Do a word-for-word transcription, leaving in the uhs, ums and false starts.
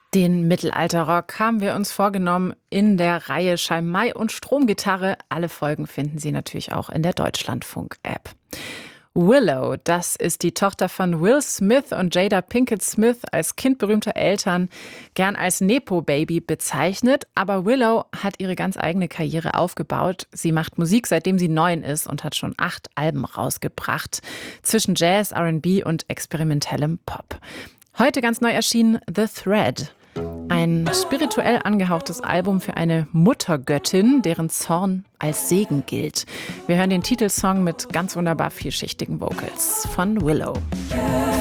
Den Mittelalterrock haben wir uns vorgenommen in der Reihe Schalmei und Stromgitarre. Alle Folgen finden Sie natürlich auch in der Deutschlandfunk-App. Willow, das ist die Tochter von Will Smith und Jada Pinkett Smith, als Kind berühmter Eltern gern als Nepo-Baby bezeichnet. Aber Willow hat ihre ganz eigene Karriere aufgebaut. Sie macht Musik, seitdem sie neun ist und hat schon acht Alben rausgebracht. Zwischen Jazz, R and B und experimentellem Pop. Heute ganz neu erschienen The Thread. Ein spirituell angehauchtes Album für eine Muttergöttin, deren Zorn als Segen gilt. Wir hören den Titelsong mit ganz wunderbar vielschichtigen Vocals von Willow.